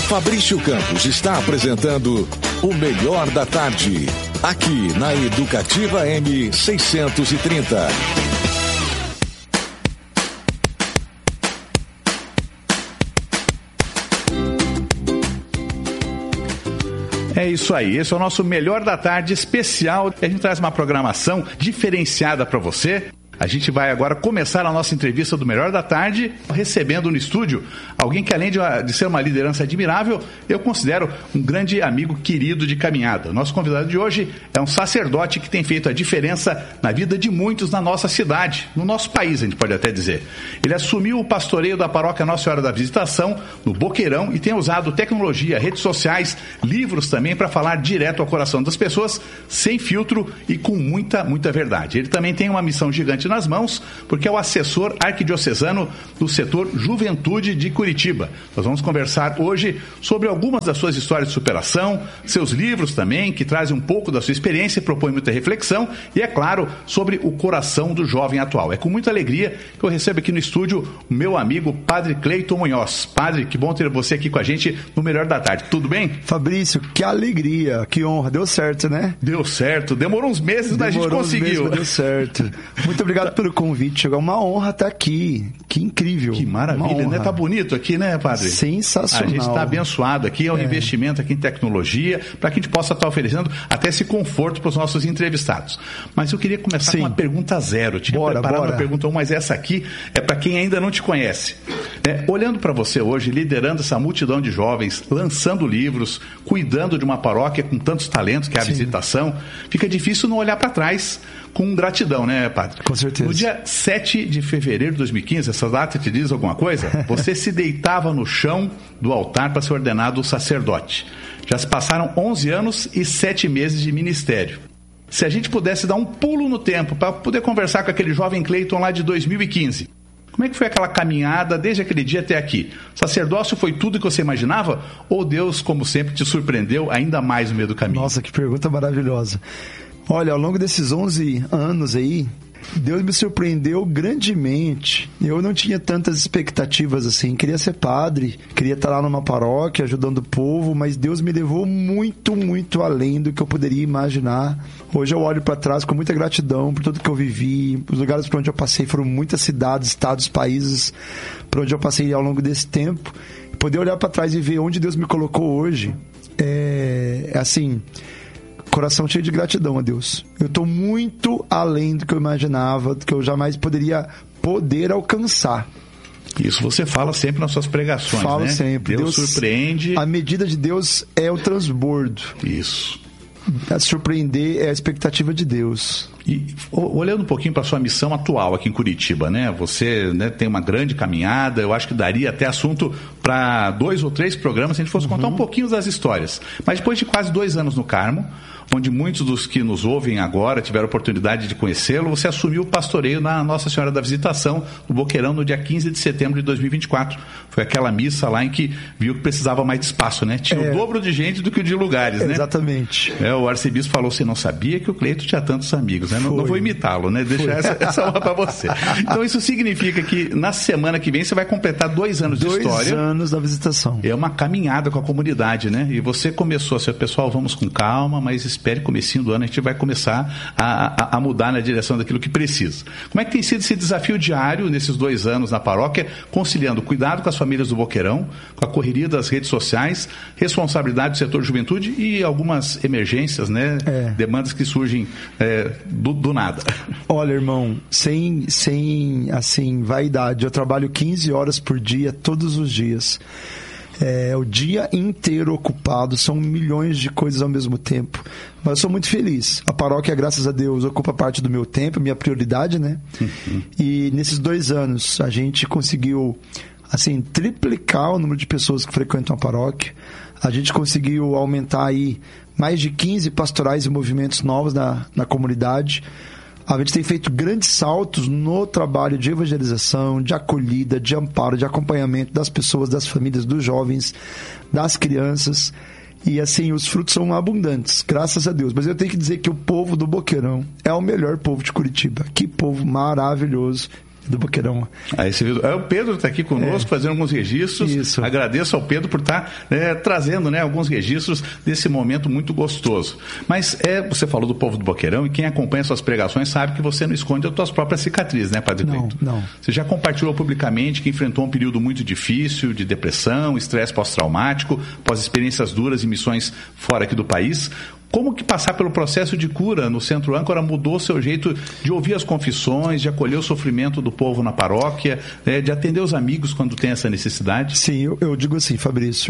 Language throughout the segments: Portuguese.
Fabrício Campos está apresentando o Melhor da Tarde, aqui na Educativa M630. É isso aí, esse é o nosso Melhor da Tarde especial. A gente traz uma programação diferenciada para você. A gente vai agora começar a nossa entrevista do Melhor da Tarde, recebendo no estúdio alguém que, além de ser uma liderança admirável, eu considero um grande amigo querido de caminhada. Nosso convidado de hoje é um sacerdote que tem feito a diferença na vida de muitos na nossa cidade, no nosso país, a gente pode até dizer. Ele assumiu o pastoreio da paróquia Nossa Senhora da Visitação, no Boqueirão, e tem usado tecnologia, redes sociais, livros também para falar direto ao coração das pessoas, sem filtro e com muita verdade. Ele também tem uma missão gigante nas mãos, porque é o assessor arquidiocesano do setor Juventude de Curitiba. Nós vamos conversar hoje sobre algumas das suas histórias de superação, seus livros também, que trazem um pouco da sua experiência e propõem muita reflexão, e é claro, sobre o coração do jovem atual. É com muita alegria que eu recebo aqui no estúdio o meu amigo Padre Cleiton Munhoz. Padre, que bom ter você aqui com a gente no Melhor da Tarde. Tudo bem? Fabrício, que alegria, que honra. Deu certo, né? Deu certo. Demorou uns meses, mas a gente conseguiu. Deu certo. Muito obrigado pelo convite. Chegou uma honra estar aqui. Que incrível. Que maravilha, né? Tá bonito aqui, né, Padre? Sensacional. A gente está abençoado aqui, é um investimento aqui em tecnologia, para que a gente possa estar oferecendo até esse conforto para os nossos entrevistados. Mas eu queria começar com uma pergunta zero. Eu tinha preparado uma pergunta 1, mas essa aqui é para quem ainda não te conhece. Olhando para você hoje, liderando essa multidão de jovens, lançando livros, cuidando de uma paróquia com tantos talentos, que é a Visitação, fica difícil não olhar para trás com gratidão, né, Padre? Com certeza. No dia 7 de fevereiro de 2015, essa data te diz alguma coisa? Você se deitava no chão do altar para ser ordenado sacerdote. Já se passaram 11 anos e 7 meses de ministério. Se a gente pudesse dar um pulo no tempo para poder conversar com aquele jovem Cleiton lá de 2015, como é que foi aquela caminhada desde aquele dia até aqui? Sacerdócio foi tudo que você imaginava? Ou Deus, como sempre, te surpreendeu ainda mais no meio do caminho? Nossa, que pergunta maravilhosa. Olha, ao longo desses 11 anos aí, Deus me surpreendeu grandemente. Eu não tinha tantas expectativas assim. Queria ser padre, queria estar lá numa paróquia ajudando o povo, mas Deus me levou muito além do que eu poderia imaginar. Hoje eu olho para trás com muita gratidão por tudo que eu vivi. Os lugares por onde eu passei foram muitas cidades, estados, países por onde eu passei ao longo desse tempo. Poder olhar para trás e ver onde Deus me colocou hoje é assim... Coração cheio de gratidão a Deus. Eu estou muito além do que eu imaginava, do que eu jamais poder alcançar. Isso você fala sempre nas suas pregações, Falo né? sempre. Deus surpreende. A medida de Deus é o transbordo. Isso. A surpreender é a expectativa de Deus. E olhando um pouquinho para a sua missão atual aqui em Curitiba, né? Você, né, tem uma grande caminhada, eu acho que daria até assunto para 2 ou 3 programas se a gente fosse contar um pouquinho das histórias. Mas depois de quase 2 anos no Carmo, onde muitos dos que nos ouvem agora tiveram a oportunidade de conhecê-lo, você assumiu o pastoreio na Nossa Senhora da Visitação, no Boqueirão, no dia 15 de setembro de 2024. Foi aquela missa lá em que viu que precisava mais de espaço, né? Tinha o dobro de gente do que o de lugares, né? Exatamente. O arcebispo falou, você não sabia que o Cleiton tinha tantos amigos, né? Não vou imitá-lo, né? Deixar essa honra para você. Então isso significa que na semana que vem você vai completar 2 anos de história. 2 anos da Visitação. É uma caminhada com a comunidade, né? E você começou assim, pessoal, vamos com calma, mas espere, comecinho do ano a gente vai começar a mudar na direção daquilo que precisa. Como é que tem sido esse desafio diário nesses 2 anos na paróquia, conciliando cuidado com as famílias do Boqueirão, com a correria das redes sociais, responsabilidade do setor juventude e algumas emergências, né? Demandas que surgem do nada. Olha, irmão, sem assim, vaidade, eu trabalho 15 horas por dia, todos os dias. O dia inteiro ocupado, são milhões de coisas ao mesmo tempo. Mas eu sou muito feliz. A paróquia, graças a Deus, ocupa parte do meu tempo, minha prioridade, né? E nesses 2 anos, a gente conseguiu, assim, triplicar o número de pessoas que frequentam a paróquia. A gente conseguiu aumentar aí mais de 15 pastorais e movimentos novos na comunidade. A gente tem feito grandes saltos no trabalho de evangelização, de acolhida, de amparo, de acompanhamento das pessoas, das famílias, dos jovens, das crianças. E assim, os frutos são abundantes, graças a Deus. Mas eu tenho que dizer que o povo do Boqueirão é o melhor povo de Curitiba. Que povo maravilhoso. do Boqueirão. O Pedro está aqui conosco fazendo alguns registros. Isso. Agradeço ao Pedro por estar trazendo, né, alguns registros desse momento muito gostoso. Mas você falou do povo do Boqueirão, e quem acompanha suas pregações sabe que você não esconde as suas próprias cicatrizes, né, Padre Cleito? Não. Você já compartilhou publicamente que enfrentou um período muito difícil de depressão, estresse pós-traumático, pós experiências duras e missões fora aqui do país. Como que passar pelo processo de cura no Centro Âncora mudou o seu jeito de ouvir as confissões, de acolher o sofrimento do povo na paróquia, de atender os amigos quando tem essa necessidade? Sim, eu digo assim, Fabrício,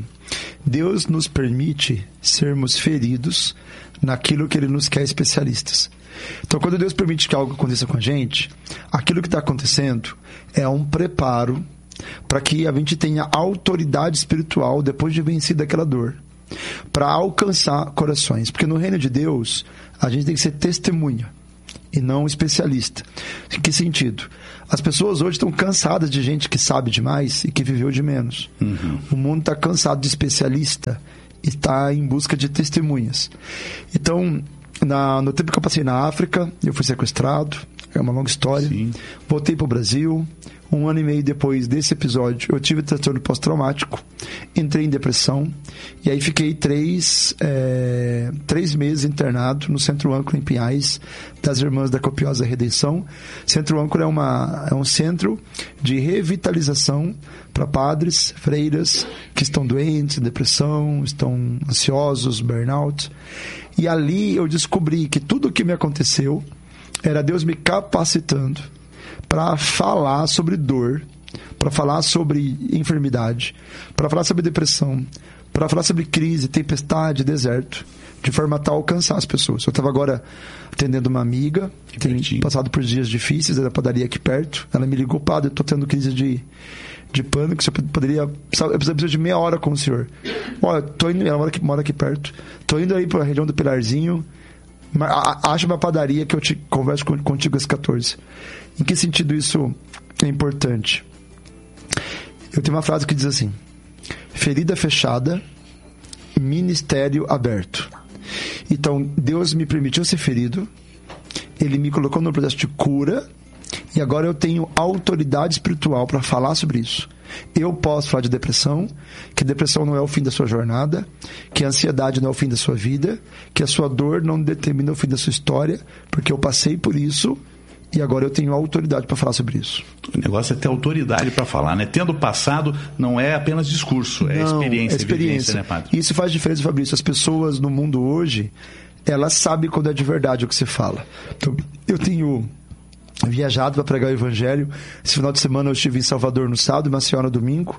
Deus nos permite sermos feridos naquilo que Ele nos quer especialistas. Então, quando Deus permite que algo aconteça com a gente, aquilo que está acontecendo é um preparo para que a gente tenha autoridade espiritual depois de vencer aquela dor, para alcançar corações. Porque no reino de Deus, a gente tem que ser testemunha e não especialista. Em que sentido? As pessoas hoje estão cansadas de gente que sabe demais e que viveu de menos. O mundo está cansado de especialista e está em busca de testemunhas. Então, no tempo que eu passei na África, eu fui sequestrado, é uma longa história. Sim. Voltei para o Brasil. 1 ano e meio depois desse episódio, eu tive transtorno pós-traumático, entrei em depressão, e aí fiquei 3 meses internado no Centro Âncora, em Pinhais, das Irmãs da Copiosa Redenção. Centro Âncora é um centro de revitalização para padres, freiras que estão doentes, em depressão, estão ansiosos, burnout. E ali eu descobri que tudo o que me aconteceu era Deus me capacitando para falar sobre dor, para falar sobre enfermidade, para falar sobre depressão, para falar sobre crise, tempestade, deserto, de forma a tal alcançar as pessoas. Eu estava agora atendendo uma amiga que tem passado por dias difíceis, da padaria aqui perto. Ela me ligou: padre, eu estou tendo crise de pânico, você poderia... Eu preciso de meia hora com o senhor. Olha, tô indo, ela mora aqui perto, estou indo aí para a região do Pilarzinho, acha uma padaria que eu te converso contigo às 14. Em que sentido isso é importante? Eu tenho uma frase que diz assim: ferida fechada, ministério aberto. Então, Deus me permitiu ser ferido, Ele me colocou no processo de cura, e agora eu tenho autoridade espiritual para falar sobre isso. Eu posso falar de depressão, que depressão não é o fim da sua jornada, que a ansiedade não é o fim da sua vida, que a sua dor não determina o fim da sua história, porque eu passei por isso e agora eu tenho autoridade para falar sobre isso. O negócio é ter autoridade para falar, né? Tendo passado não é apenas discurso, é experiência, vivência, né, padre? Isso faz diferença, Fabrício. As pessoas no mundo hoje, elas sabem quando é de verdade o que se fala. Então, eu tenho viajado para pregar o evangelho. Esse final de semana eu estive em Salvador no sábado, em Maceió no domingo,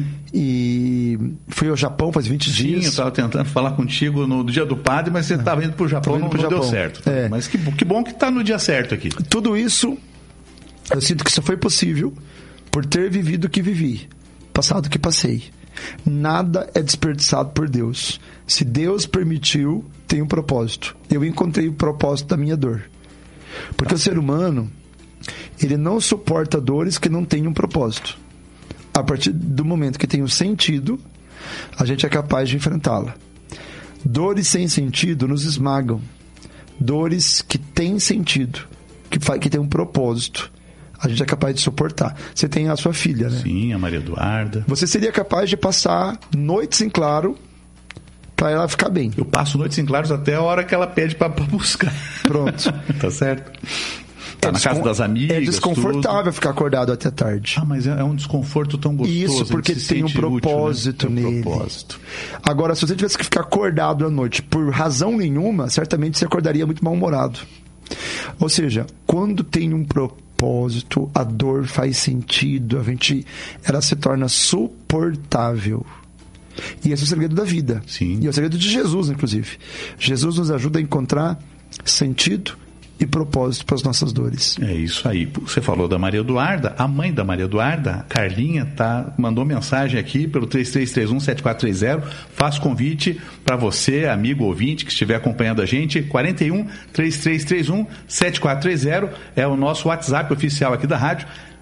e fui ao Japão faz 20 dias. Sim, eu estava tentando falar contigo no dia do padre, mas você estava indo para o Japão, não deu certo. Mas que bom que está no dia certo aqui. Tudo isso, eu sinto que só foi possível por ter vivido o que vivi, passado o que passei. Nada é desperdiçado por Deus. Se Deus permitiu, tem um propósito. Eu encontrei o propósito da minha dor. Porque o ser humano, ele não suporta dores que não têm um propósito. A partir do momento que tem um sentido, a gente é capaz de enfrentá-la. Dores sem sentido nos esmagam. Dores que têm sentido, que têm um propósito, a gente é capaz de suportar. Você tem a sua filha, né? Sim, a Maria Eduarda. Você seria capaz de passar noites em claro para ela ficar bem. Eu passo noites em claros até a hora que ela pede para buscar. Pronto. Tá certo? Tá na casa das amigas. É desconfortável tudo. Ficar acordado até tarde. Mas é um desconforto tão gostoso. Isso, porque tem um propósito, útil, né? Nele. Propósito. Agora, se você tivesse que ficar acordado à noite por razão nenhuma, certamente você acordaria muito mal-humorado. Ou seja, quando tem um propósito, a dor faz sentido, ela se torna suportável. E esse é o segredo da vida. Sim. E é o segredo de Jesus, inclusive. Jesus nos ajuda a encontrar sentido e propósito para as nossas dores. É isso aí. Você falou da Maria Eduarda, a mãe da Maria Eduarda, a Carlinha, mandou mensagem aqui pelo 3331-7430. Faço convite para você, amigo ouvinte, que estiver acompanhando a gente. 41-3331-7430 é o nosso WhatsApp oficial aqui da rádio.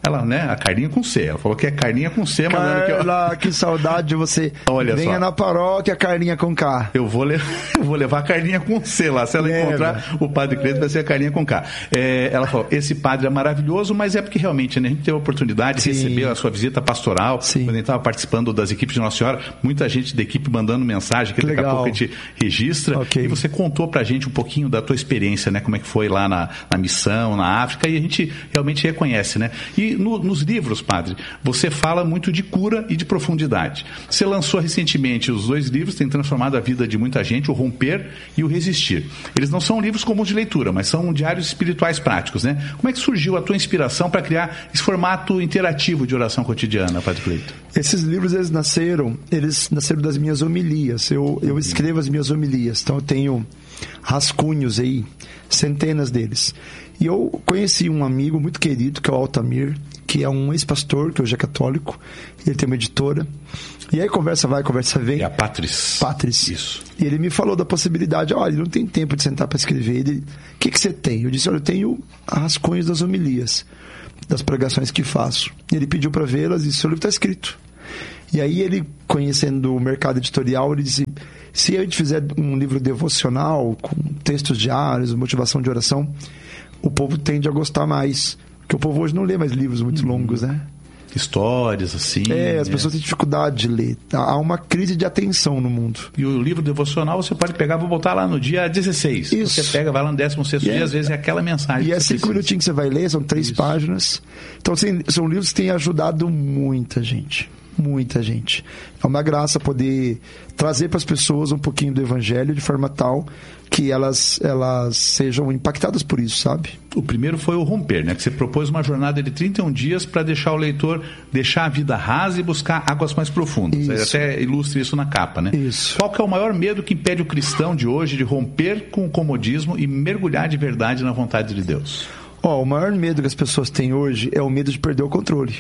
Ela, né, a carninha com C. Ela falou que é carninha com C, mandando que Carla, que saudade de você. Olha Venha só. na paróquia, carninha com K. Eu vou levar a carninha com C lá. Se ela encontrar o Padre Cleito, vai ser a carninha com K. Ela falou, esse padre é maravilhoso, mas é porque realmente, né, a gente teve a oportunidade de receber a sua visita pastoral. Sim. Quando a gente estava participando das equipes de Nossa Senhora, muita gente da equipe mandando mensagem, que daqui a pouco a gente registra. Okay. E você contou pra gente um pouquinho da tua experiência, né, como é que foi lá na missão, na África, e a gente realmente reconhece, né? E nos livros, padre, você fala muito de cura e de profundidade. Você lançou recentemente os 2 livros, tem transformado a vida de muita gente, o Romper e o Resistir. Eles não são livros comuns de leitura, mas são diários espirituais práticos, né? Como é que surgiu a tua inspiração para criar esse formato interativo de oração cotidiana, Padre Cleito? Esses livros, eles nasceram das minhas homilias. Eu escrevo as minhas homilias, então eu tenho rascunhos aí, centenas deles. E eu conheci um amigo muito querido, que é o Altamir, que é um ex-pastor, que hoje é católico. Ele tem uma editora. E aí conversa vai, conversa vem. É a Patris. Isso. E ele me falou da possibilidade, olha, ele não tem tempo de sentar para escrever. Ele, o que você tem? Eu disse, olha, eu tenho rascunhos das homilias, das pregações que faço. E ele pediu para vê-las e seu livro está escrito. E aí ele, conhecendo o mercado editorial, ele disse, se a gente fizer um livro devocional, com textos diários, motivação de oração, o povo tende a gostar mais. Porque o povo hoje não lê mais livros muito longos, né? Histórias, assim. As pessoas têm dificuldade de ler. Há uma crise de atenção no mundo. E o livro devocional você pode pegar, vou botar lá no dia 16. Isso. Você pega, vai lá no 16º dia, às vezes é aquela mensagem. E é 5 minutinhos que você vai ler, são 3 páginas. Então, assim, são livros que têm ajudado muita gente. Muita gente. É uma graça poder trazer para as pessoas um pouquinho do Evangelho de forma tal que elas sejam impactadas por isso, sabe? O primeiro foi o Romper, né? Que você propôs uma jornada de 31 dias para deixar o leitor deixar a vida rasa e buscar águas mais profundas. Você até ilustra isso na capa, né? Isso. Qual que é o maior medo que impede o cristão de hoje de romper com o comodismo e mergulhar de verdade na vontade de Deus? O maior medo que as pessoas têm hoje é o medo de perder o controle.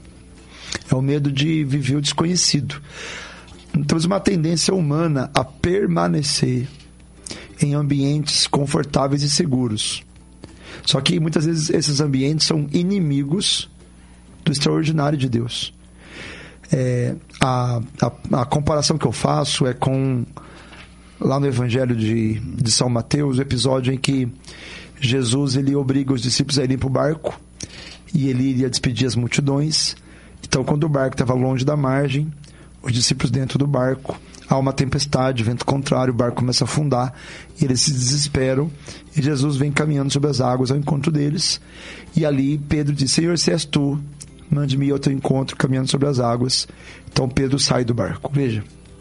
É o medo de viver o desconhecido. Temos uma tendência humana a permanecer em ambientes confortáveis e seguros. Só que muitas vezes esses ambientes são inimigos do extraordinário de Deus. A comparação que eu faço é com, lá no Evangelho de São Mateus, o episódio em que Jesus ele obriga os discípulos a irem para o barco e ele iria despedir as multidões. Então, quando o barco estava longe da margem, os discípulos dentro do barco, há uma tempestade, vento contrário, o barco começa a afundar, e eles se desesperam, e Jesus vem caminhando sobre as águas ao encontro deles, e ali Pedro diz, Senhor, se és tu, mande-me ao teu encontro, caminhando sobre as águas. Então Pedro sai do barco. Veja,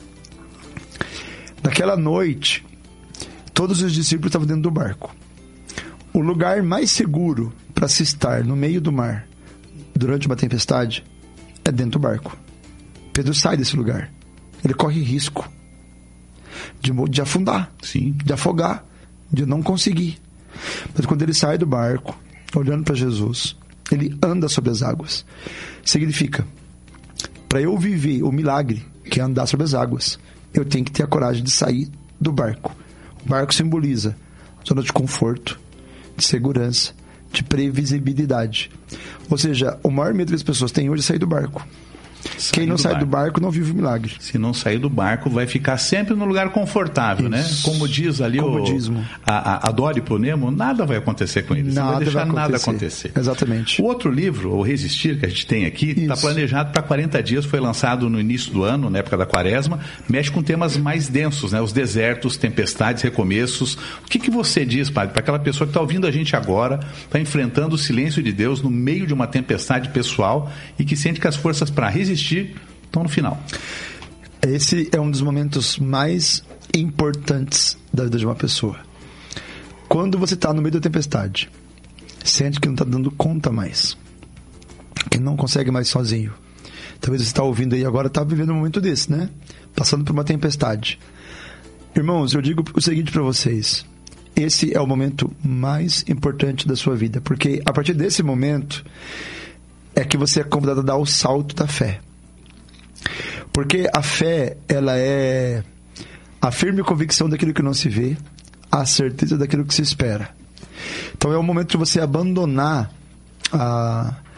naquela noite, todos os discípulos estavam dentro do barco. O lugar mais seguro para se estar no meio do mar, durante uma tempestade, é dentro do barco. Pedro sai desse lugar. Ele corre risco de afundar, sim, de afogar, de não conseguir. Mas quando ele sai do barco, olhando para Jesus, ele anda sobre as águas. Significa, para eu viver o milagre, que é andar sobre as águas, eu tenho que ter a coragem de sair do barco. O barco simboliza zona de conforto, de segurança, de previsibilidade. Ou seja, o maior medo que as pessoas têm hoje é sair do barco. Quem não sai do barco não vive o milagre. Se não sair do barco, vai ficar sempre no lugar confortável, né? Como diz ali a Dory pro Nemo, nada vai acontecer com ele. Você não vai deixar nada acontecer. Exatamente. O outro livro, o Resistir, que a gente tem aqui, está planejado para 40 dias, foi lançado no início do ano, na época da Quaresma, mexe com temas mais densos, né? Os desertos, tempestades, recomeços. O que você diz, padre, para aquela pessoa que está ouvindo a gente agora, está enfrentando o silêncio de Deus no meio de uma tempestade pessoal e que sente que as forças para resistir estão no final? Esse é um dos momentos mais importantes da vida de uma pessoa. Quando você está no meio da tempestade, sente que não está dando conta mais, que não consegue mais sozinho. Talvez você está ouvindo aí agora, está vivendo um momento desse, né? Passando por uma tempestade. Irmãos, eu digo o seguinte para vocês: esse é o momento mais importante da sua vida, porque a partir desse momento é que você é convidado a dar o salto da fé. Porque a fé, ela é a firme convicção daquilo que não se vê, a certeza daquilo que se espera. Então é o momento de você abandonar a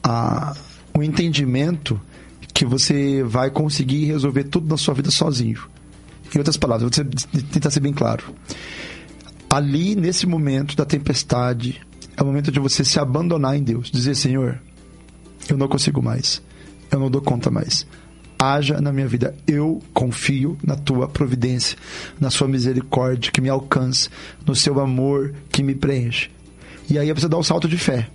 o entendimento que você vai conseguir resolver tudo na sua vida sozinho. Em outras palavras, vou tentar ser bem claro. Ali, nesse momento da tempestade, é o momento de você se abandonar em Deus. Dizer, Senhor, eu não consigo mais. Eu não dou conta mais. Haja na minha vida. Eu confio na tua providência, na sua misericórdia que me alcança, no seu amor que me preenche. E aí você dá um salto de fé.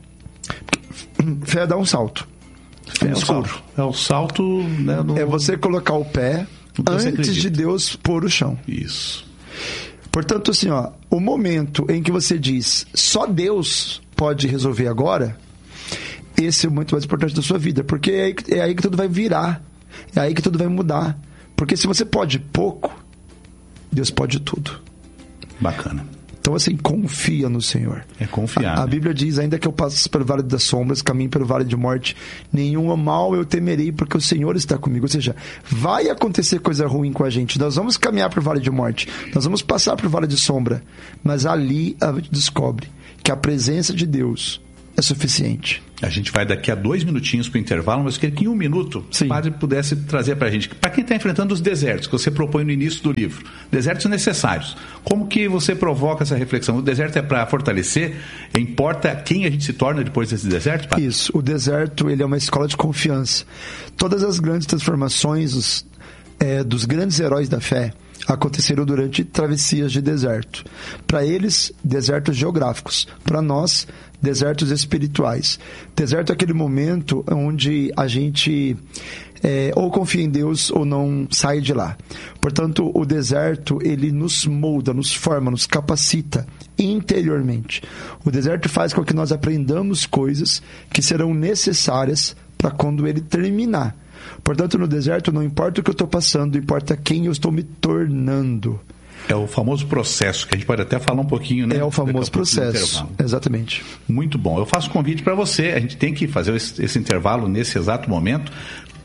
Fé dá um salto. Fé é o salto, né, é você colocar o pé antes de Deus pôr o chão. Isso. Portanto, assim, o momento em que você diz só Deus pode resolver agora, esse é o muito mais importante da sua vida, porque é aí que tudo vai virar, é aí que tudo vai mudar. Porque se você pode pouco, Deus pode tudo. Bacana. Então, assim, confia no Senhor. É confiar. A Bíblia diz, ainda que eu passe pelo vale das sombras, caminho pelo vale de morte, nenhum mal eu temerei, porque o Senhor está comigo. Ou seja, vai acontecer coisa ruim com a gente. Nós vamos caminhar para o vale de morte. Nós vamos passar para o vale de sombra. Mas ali a gente descobre que a presença de Deus é suficiente. A gente vai daqui a 2 minutinhos para o intervalo, mas eu queria que em 1 minuto o padre pudesse trazer para a gente, para quem está enfrentando os desertos, que você propõe no início do livro, desertos necessários. Como que você provoca essa reflexão? O deserto é para fortalecer? Importa quem a gente se torna depois desse deserto, padre? Isso, o deserto ele é uma escola de confiança. Todas as grandes transformações dos grandes heróis da fé aconteceram durante travessias de deserto. Para eles, desertos geográficos. Para nós, desertos espirituais. Deserto é aquele momento onde a gente ou confia em Deus ou não sai de lá. Portanto, o deserto, ele nos molda, nos forma, nos capacita interiormente. O deserto faz com que nós aprendamos coisas que serão necessárias para quando ele terminar. Portanto, no deserto, não importa o que eu estou passando, importa quem eu estou me tornando. É o famoso processo, que a gente pode até falar um pouquinho, né? É o famoso processo, exatamente. Muito bom. Eu faço convite para você, a gente tem que fazer esse intervalo nesse exato momento.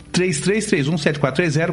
3331-7430,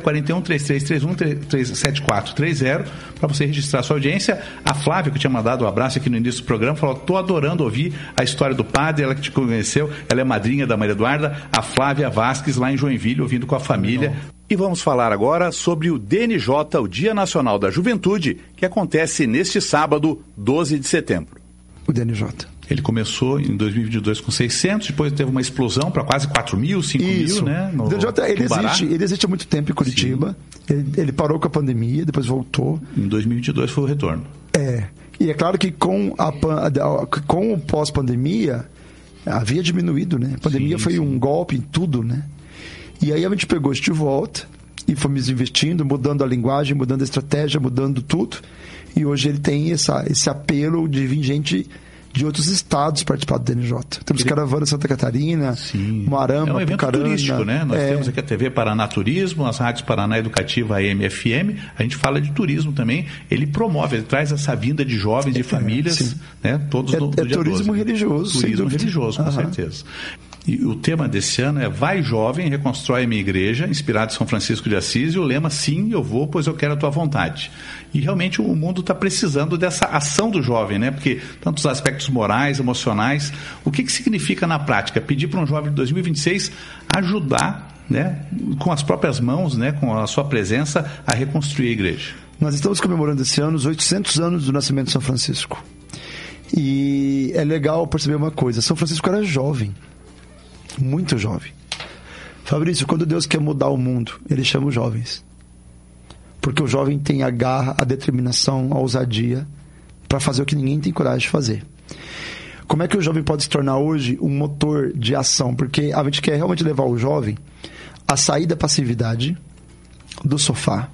41-3331-7430, para você registrar a sua audiência. A Flávia, que tinha mandado um abraço aqui no início do programa, falou, estou adorando ouvir a história do padre, ela que te conheceu, ela é madrinha da Maria Eduarda, a Flávia Vasques, lá em Joinville, ouvindo com a família. E vamos falar agora sobre o DNJ, o Dia Nacional da Juventude, que acontece neste sábado, 12 de setembro. O DNJ. Ele começou em 2022 com 600, depois teve uma explosão para quase 4 mil, 5 mil, né? O DNJ, ele existe há muito tempo em Curitiba. Ele parou com a pandemia, depois voltou. Em 2022 foi o retorno. E é claro que com o pós-pandemia havia diminuído, né? A pandemia foi um golpe em tudo, né? E aí a gente pegou isso de volta e fomos investindo, mudando a linguagem, mudando a estratégia, mudando tudo. E hoje ele tem esse apelo de vir gente de outros estados participar do DNJ. Temos caravana Santa Catarina, Moarama, é um evento Pucarana, turístico, né? Nós temos aqui a TV Paraná Turismo, as rádios Paraná Educativa AM, FM, a gente fala de turismo também, ele promove, ele traz essa vinda de jovens, de famílias, né? Todos no dia turismo 12. religioso. Turismo religioso, com certeza. E o tema desse ano é Vai Jovem, Reconstrói a Minha Igreja, inspirado em São Francisco de Assis, e o lema, sim, eu vou, pois eu quero a tua vontade. E realmente o mundo está precisando dessa ação do jovem, né? Porque tantos aspectos morais, emocionais, o que significa na prática? Pedir para um jovem de 2026 ajudar, né, com as próprias mãos, né, com a sua presença, a reconstruir a igreja. Nós estamos comemorando esse ano os 800 anos do nascimento de São Francisco. E é legal perceber uma coisa, São Francisco era jovem. Muito jovem. Fabrício, quando Deus quer mudar o mundo, Ele chama os jovens. Porque o jovem tem a garra, a determinação, a ousadia para fazer o que ninguém tem coragem de fazer. Como é que o jovem pode se tornar hoje um motor de ação? Porque a gente quer realmente levar o jovem a sair da passividade, do sofá,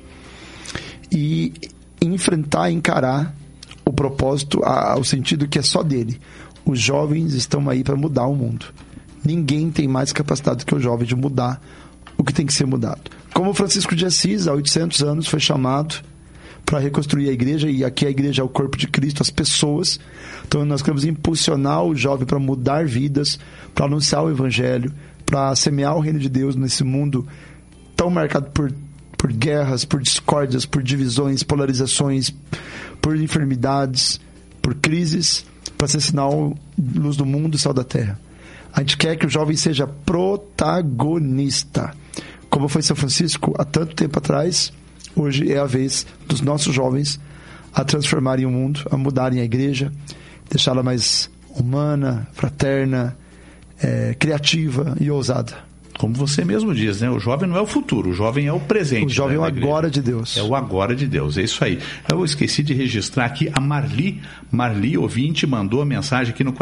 e enfrentar, encarar o propósito, o sentido que é só dele. Os jovens estão aí para mudar o mundo. Ninguém tem mais capacidade que o jovem de mudar o que tem que ser mudado. Como Francisco de Assis, há 800 anos, foi chamado para reconstruir a igreja, e aqui a igreja é o corpo de Cristo, as pessoas. Então nós queremos impulsionar o jovem para mudar vidas, para anunciar o evangelho, para semear o reino de Deus nesse mundo tão marcado por guerras, por discórdias, por divisões, polarizações, por enfermidades, por crises, para ser sinal, luz do mundo e sal da terra. A gente quer que o jovem seja protagonista. Como foi São Francisco há tanto tempo atrás, hoje é a vez dos nossos jovens a transformarem o mundo, a mudarem a igreja, deixá-la mais humana, fraterna, criativa e ousada. Como você mesmo diz, né? O jovem não é o futuro, o jovem é o presente. O jovem é o agora de Deus. É o agora de Deus, é isso aí. Eu esqueci de registrar aqui a Marli, ouvinte, mandou a mensagem aqui no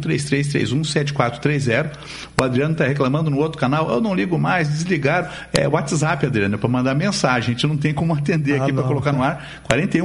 41-3331-7430. O Adriano está reclamando no outro canal, eu não ligo mais, desligaram. É WhatsApp, Adriano, para mandar mensagem, a gente não tem como atender aqui para colocar no ar.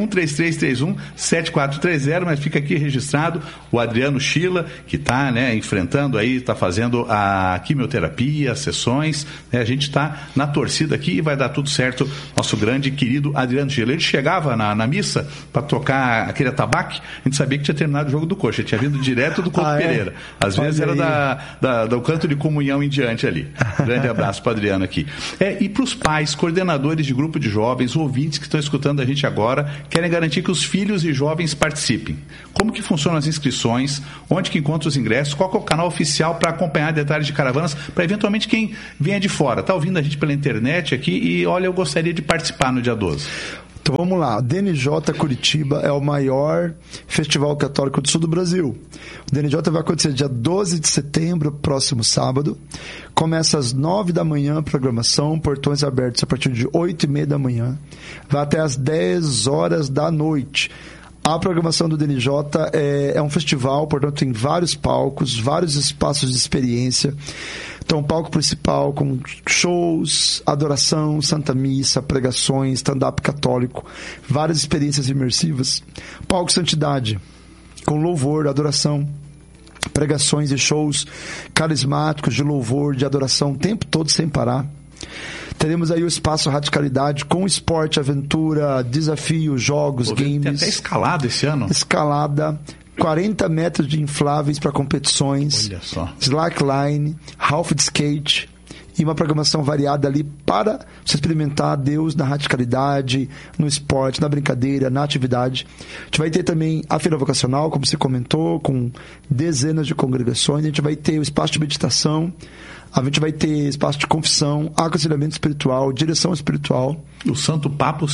41-3331-7430, mas fica aqui registrado o Adriano Schiller, que está, né, enfrentando aí, está fazendo a quimioterapia, a sessões, né? A gente está na torcida aqui e vai dar tudo certo. Nosso grande querido Adriano Schiller, ele chegava na missa para tocar aquele atabaque, a gente sabia que tinha terminado o jogo do Coxa, ele tinha vindo direto do Couto Pereira. Às vezes era do canto de comunhão em diante ali. Grande abraço para o Adriano aqui. E para os pais, coordenadores de grupo de jovens, ouvintes que estão escutando a gente agora, querem garantir que os filhos e jovens participem. Como que funcionam as inscrições? Onde que encontra os ingressos? Qual que é o canal oficial para acompanhar detalhes de caravanas? Para eventualmente quem venha de fora, está ouvindo a gente pela internet aqui e olha, eu gostaria de participar no dia 12. Então vamos lá, o DNJ Curitiba é o maior festival católico do sul do Brasil. O DNJ vai acontecer dia 12 de setembro, próximo sábado. Começa às 9 da manhã a programação, portões abertos a partir de 8h30 da manhã. Vai até às 10 horas da noite. A programação do DNJ é um festival, portanto tem vários palcos, vários espaços de experiência. Então, o palco principal com shows, adoração, Santa Missa, pregações, stand-up católico, várias experiências imersivas. Palco Santidade, com louvor, adoração, pregações e shows carismáticos de louvor, de adoração, o tempo todo sem parar. Teremos aí o espaço Radicalidade com esporte, aventura, desafio, jogos, games. Tem até escalada esse ano. Escalada. 40 metros de infláveis para competições, olha só. Slackline, half de skate e uma programação variada ali para você experimentar Deus na radicalidade, no esporte, na brincadeira, na atividade. A gente vai ter também a feira vocacional, como você comentou, com dezenas de congregações. A gente vai ter o espaço de meditação, a gente vai ter espaço de confissão, aconselhamento espiritual, direção espiritual. O Santo Papo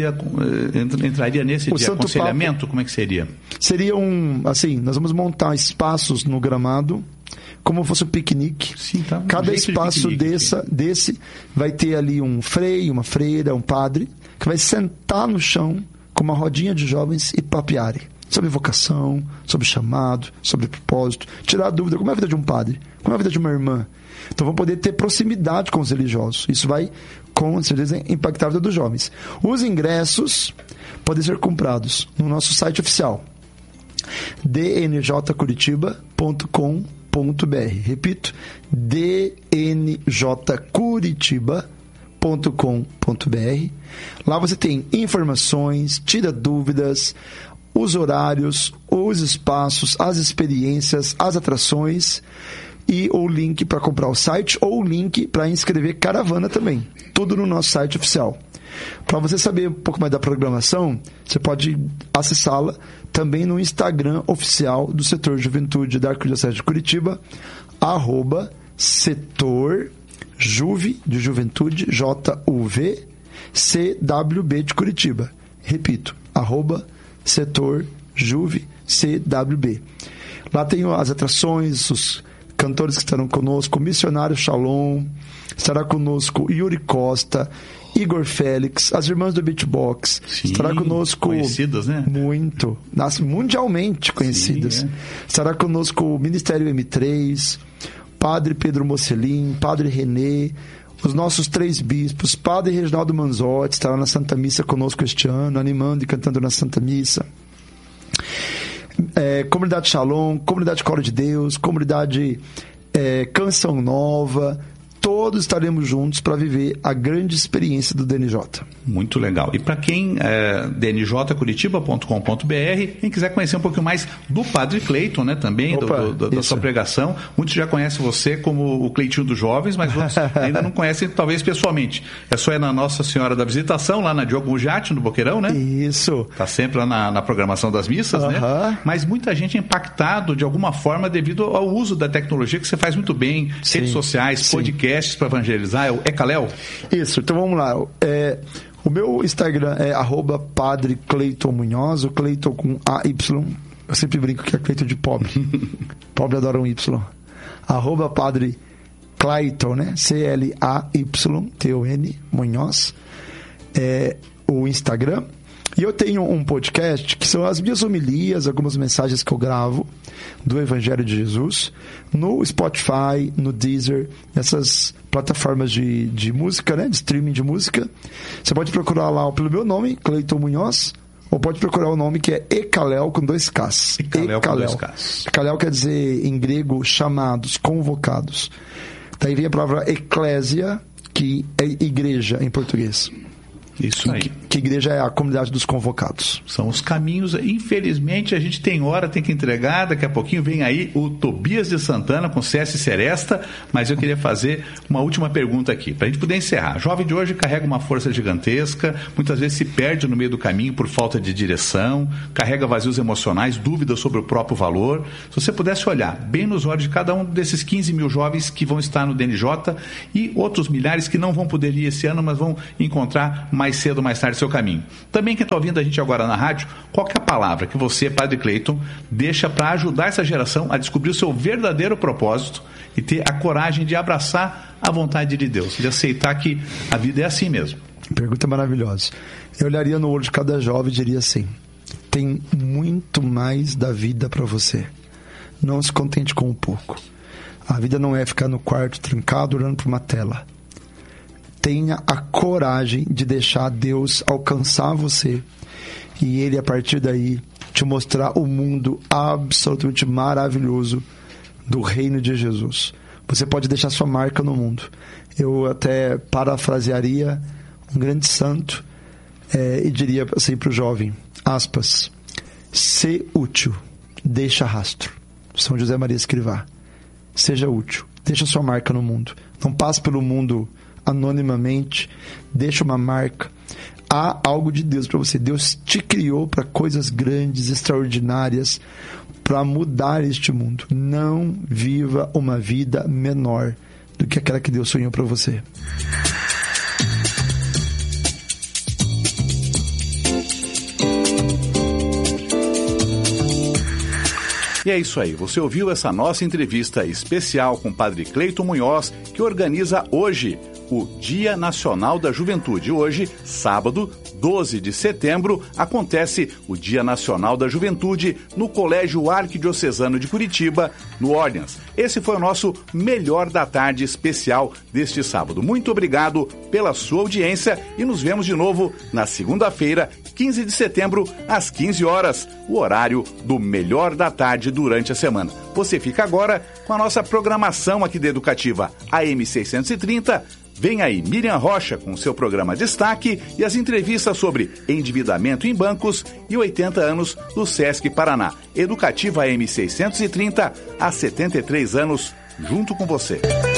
entraria nesse dia? Aconselhamento, Papo, como é que seria? Seria nós vamos montar espaços no gramado, como se fosse um piquenique. Sim, tá. Cada espaço desse vai ter ali um frei, uma freira, um padre, que vai sentar no chão com uma rodinha de jovens e papearem sobre vocação, sobre chamado, sobre propósito, tirar a dúvida, como é a vida de um padre, como é a vida de uma irmã. Então vão poder ter proximidade com os religiosos. Isso vai, com certeza, impactar a vida dos jovens. Os ingressos podem ser comprados no nosso site oficial, dnjcuritiba.com.br. Repito, dnjcuritiba.com.br. Lá você tem informações, tira dúvidas, os horários, os espaços, as experiências, as atrações e o link para comprar o site ou o link para inscrever caravana também. Tudo no nosso site oficial. Para você saber um pouco mais da programação, você pode acessá-la também no Instagram oficial do Setor Juventude da Arquidiocese de Curitiba, @setorjuve de Juventude, JUV, CWB de Curitiba. Repito, @setorjuve, CWB. Lá tem as atrações, os cantores que estarão conosco, o Missionário Shalom, estará conosco Yuri Costa, Igor Félix, as irmãs do Beatbox. Sim, estará conosco... conhecidas, né? Muito. Mundialmente conhecidas. Sim, Estará conosco o Ministério M3, Padre Pedro Mocelin, Padre René, os nossos 3 bispos, Padre Reginaldo Manzotti, estará na Santa Missa conosco este ano, animando e cantando na Santa Missa. Comunidade Shalom, Comunidade Coro de Deus, Comunidade Canção Nova, todos estaremos juntos para viver a grande experiência do DNJ. Muito legal. E para quem dnjcuritiba.com.br, quem quiser conhecer um pouquinho mais do Padre Cleiton, né, também, da sua pregação, muitos já conhecem você como o Cleitinho dos Jovens, mas outros ainda não conhecem, talvez pessoalmente. É só ir na Nossa Senhora da Visitação, lá na Diogo Mujati, no Boqueirão, né? Isso. Está sempre lá na programação das missas, né? Mas muita gente é impactado de alguma forma devido ao uso da tecnologia que você faz muito bem, redes sociais, podcasts para evangelizar, é o Ekaléu? Isso, então vamos lá. O meu Instagram é @Padre Cleiton Munhoz, o Cleiton com AY. Eu sempre brinco que é Cleiton de pobre. Pobre adora um Y. @Padre Cleiton, né? CLAYTON Munhoz. É o Instagram. E eu tenho um podcast que são as minhas homilias, algumas mensagens que eu gravo do Evangelho de Jesus no Spotify, no Deezer, essas plataformas de música, né? De streaming de música. Você pode procurar lá pelo meu nome, Cleiton Munhoz, ou pode procurar o nome que é Ekaléu com 2 Ks. Ekaléu quer dizer em grego chamados, convocados. Daí vem a palavra eclésia, que é igreja em português. Isso aí. Que igreja é a comunidade dos convocados. São os caminhos. Infelizmente, a gente tem hora, tem que entregar. Daqui a pouquinho vem aí o Tobias de Santana com CS Seresta. Mas eu queria fazer uma última pergunta aqui, para a gente poder encerrar. O jovem de hoje carrega uma força gigantesca, muitas vezes se perde no meio do caminho por falta de direção, carrega vazios emocionais, dúvidas sobre o próprio valor. Se você pudesse olhar bem nos olhos de cada um desses 15 mil jovens que vão estar no DNJ e outros milhares que não vão poder ir esse ano, mas vão encontrar mais cedo ou mais tarde seu caminho. Também quem está ouvindo a gente agora na rádio, qual que é a palavra que você, Padre Cleiton, deixa para ajudar essa geração a descobrir o seu verdadeiro propósito e ter a coragem de abraçar a vontade de Deus, de aceitar que a vida é assim mesmo? Pergunta maravilhosa. Eu olharia no olho de cada jovem e diria assim: tem muito mais da vida para você. Não se contente com um pouco. A vida não é ficar no quarto trancado olhando para uma tela. Tenha a coragem de deixar Deus alcançar você e Ele, a partir daí, te mostrar o mundo absolutamente maravilhoso do reino de Jesus. Você pode deixar sua marca no mundo. Eu até parafrasearia um grande santo e diria assim para o jovem, aspas, ser útil, deixa rastro. São José Maria Escrivá. Seja útil, deixa sua marca no mundo. Não passe pelo mundo anonimamente, deixa uma marca. Há algo de Deus para você. Deus te criou para coisas grandes, extraordinárias, para mudar este mundo. Não viva uma vida menor do que aquela que Deus sonhou para você. E é isso aí, você ouviu essa nossa entrevista especial com o Padre Cleiton Munhoz, que organiza hoje o Dia Nacional da Juventude. Hoje, sábado, 12 de setembro, acontece o Dia Nacional da Juventude no Colégio Arquidiocesano de Curitiba, no Orleans. Esse foi o nosso Melhor da Tarde especial deste sábado. Muito obrigado pela sua audiência e nos vemos de novo na segunda-feira, 15 de setembro, às 15 horas, o horário do Melhor da Tarde durante a semana. Você fica agora com a nossa programação aqui da Educativa AM 630. Vem aí Miriam Rocha com seu programa Destaque e as entrevistas sobre endividamento em bancos e 80 anos do Sesc Paraná. Educativa AM 630, há 73 anos, junto com você.